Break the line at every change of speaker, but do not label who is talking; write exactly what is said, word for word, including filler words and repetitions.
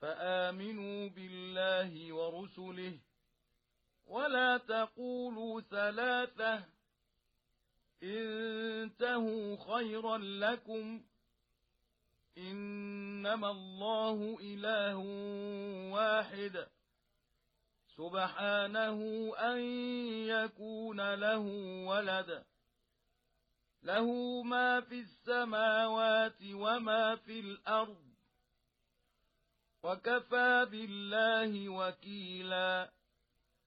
فآمنوا بالله ورسله ولا تقولوا ثلاثة انتهوا خيرا لكم إنما الله إله واحد سبحانه أن يكون له ولد له ما في السماوات وما في الأرض وكفى بالله وكيلا